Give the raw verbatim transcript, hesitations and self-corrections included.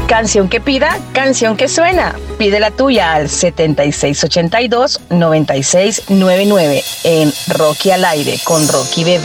Canción que pida, canción que suena. Pide la tuya al setenta y seis ochenta y dos, noventa y seis noventa y nueve en Rocky al Aire con Rocky Bebé.